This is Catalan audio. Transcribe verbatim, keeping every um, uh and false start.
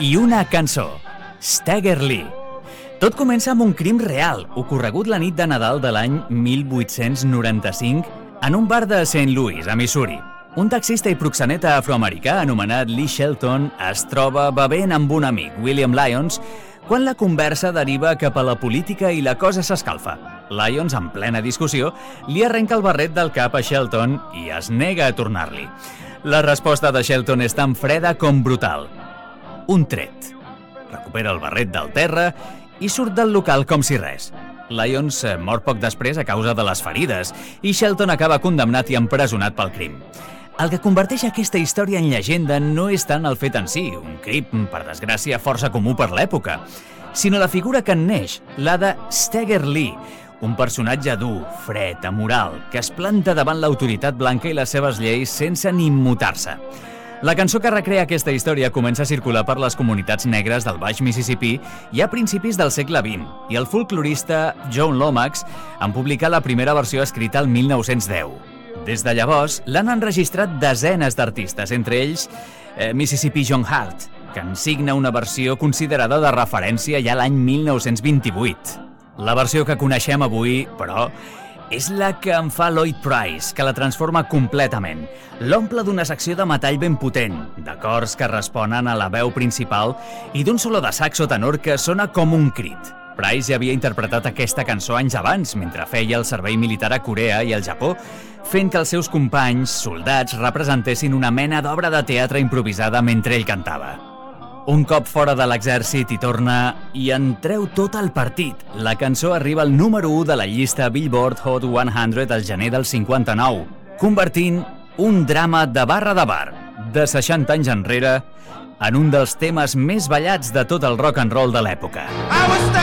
i una cançó, Stagger Lee. Tot comença amb un crim real, ocorregut la nit de Nadal de l'any mil vuit-cents noranta-cinc en un bar de Saint Louis, a Missouri. Un taxista i proxeneta afroamericà anomenat Lee Shelton es troba bevent amb un amic, William Lyons, quan la conversa deriva cap a la política i la cosa s'escalfa. Lyons, en plena discussió, li arrenca el barret del cap a Shelton i es nega a tornar-li. La resposta de Shelton és tan freda com brutal. Un tret. Recupera el barret del terra i surt del local com si res. Lyons mor poc després a causa de les ferides i Shelton acaba condemnat i empresonat pel crim. El que converteix aquesta història en llegenda no és tant el fet en si, un crim, per desgràcia, força comú per l'època, sinó la figura que en neix, la de Stagger Lee, un personatge dur, fred, amoral, que es planta davant l'autoritat blanca i les seves lleis sense ni immutar-se. La cançó que recrea aquesta història comença a circular per les comunitats negres del Baix Mississipí ja a principis del segle vint, i el folclorista John Lomax en publicà la primera versió escrita el mil nou-cents deu. Des de llavors, l'han enregistrat desenes d'artistes, entre ells eh, Mississippi John Hart, que en signa una versió considerada de referència ja l'any mil nou-cents vint-i-vuit. La versió que coneixem avui, però, és la que en fa Lloyd Price, que la transforma completament. L'omple d'una secció de metall ben potent, d'acords que responen a la veu principal i d'un solo de saxo tenor que sona com un crit. Price ja havia interpretat aquesta cançó anys abans, mentre feia el servei militar a Corea i al Japó, fent que els seus companys, soldats, representessin una mena d'obra de teatre improvisada mentre ell cantava. Un cop fora de l'exèrcit hi torna i en treu tot el partit. La cançó arriba al número u de la llista Billboard Hot cent al gener del cinquanta-nou, convertint un drama de barra de bar, de seixanta anys enrere, en un dels temes més ballats de tot el rock and roll de l'època.